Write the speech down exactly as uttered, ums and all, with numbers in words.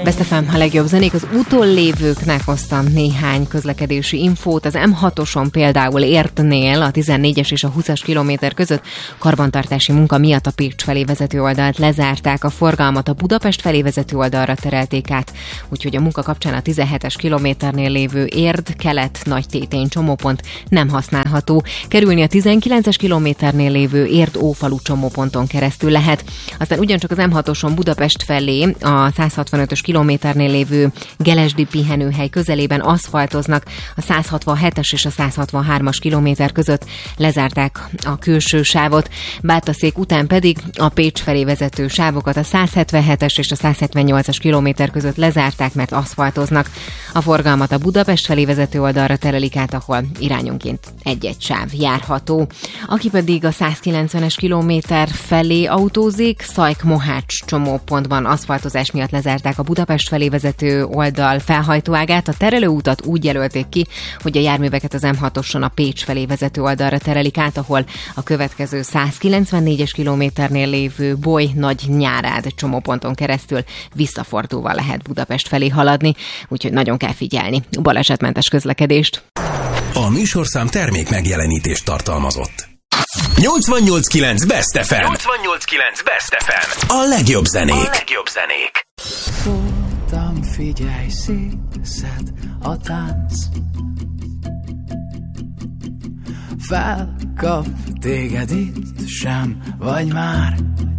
Best ef em, a legjobb zenék. Az úton lévőknek hoztam néhány közlekedési infót. Az em hatoson például Értnél a tizennégyes és a húszas kilométer között karbantartási munka miatt a Pécs felé vezető oldalt lezárták, a forgalmat a Budapest felé vezető oldalra terelték át, úgyhogy a munka kapcsán a tizenhetes kilométernél lévő Érd kelet Nagytétény csomópont nem használható. Kerülni a tizenkilences kilométernél lévő Érd Ófalu csomóponton keresztül lehet. Aztán ugyancsak az em hatoson Budapest felé a száz hatvanötös kilométernél lévő Gelesdi pihenőhely közelében aszfaltoznak, a száz hatvanhetes és a száz hatvanhármas kilométer között lezárták a külső sávot. Bátaszék után pedig a Pécs felé vezető sávokat a száz hetvenhetes és a száz hetvennyolcas kilométer között lezárták, mert aszfaltoznak. A forgalmat a Budapest felé vezető oldalra terelik át, ahol irányonként egy-egy sáv járható. Aki pedig a száz kilencvenes kilométer felé autózik, Szajk-Mohács csomópontban aszfaltozás miatt lezárták a Budapest felé vezető oldal felhajtóágát. A terelőutat úgy jelölték ki, hogy a járműveket az em hatoson a Pécs felé vezető oldalra terelik át, ahol a következő száz kilencvennégyes kilométernél lévő Boly-Nagy-Nyárád csomóponton keresztül visszafordulva lehet Budapest felé haladni, úgyhogy nagyon kell figyelni. Balesetmentes közlekedést! A műsorszám termék megjelenítést tartalmazott. nyolcvannyolc kilenc Best ef em. nyolcvannyolc kilenc Best ef em. A legjobb zenék. A legjobb zenék. Szóltam, figyelj, szétszed a tánc. Felkap téged itt, sem vagy már.